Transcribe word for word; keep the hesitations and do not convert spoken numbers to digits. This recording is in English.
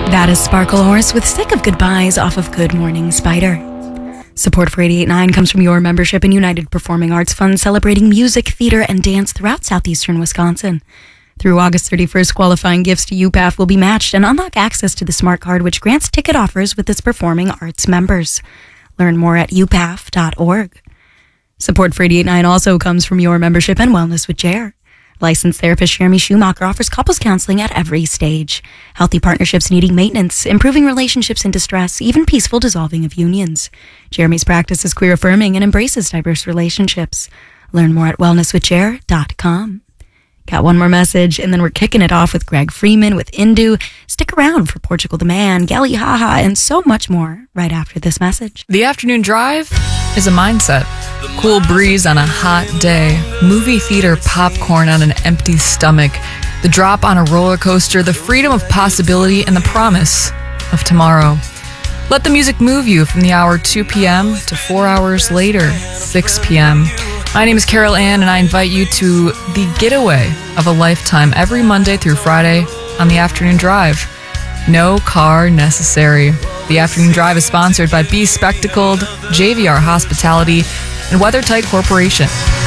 That is Sparkle Horse with Sick of Goodbyes off of Good Morning Spider. Support for eighty-eight point nine comes from your membership in United Performing Arts Fund, celebrating music, theater, and dance throughout southeastern Wisconsin. Through August thirty-first, qualifying gifts to U P A F will be matched and unlock access to the Smart Card, which grants ticket offers with its performing arts members. Learn more at u p a f dot org. Support for eighty-eight point nine also comes from your membership in Wellness with Jer. Licensed therapist Jeremy Schumacher offers couples counseling at every stage. Healthy partnerships needing maintenance, improving relationships in distress, even peaceful dissolving of unions. Jeremy's practice is queer affirming and embraces diverse relationships. Learn more at wellness with jer dot com. Got one more message, and then we're kicking it off with Greg Freeman with Indu. Stick around for Portugal the Man, Gali Haha, and so much more right after this message. The afternoon drive is a mindset. Cool breeze on a hot day, movie theater popcorn on an empty stomach, the drop on a roller coaster, the freedom of possibility, and the promise of tomorrow. Let the music move you from the hour two p.m. to four hours later, six p.m. My name is Carol Ann, and I invite you to the getaway of a lifetime every Monday through Friday on the Afternoon Drive. No car necessary. The Afternoon Drive is sponsored by Be Spectacled, J V R Hospitality, and WeatherTight Corporation.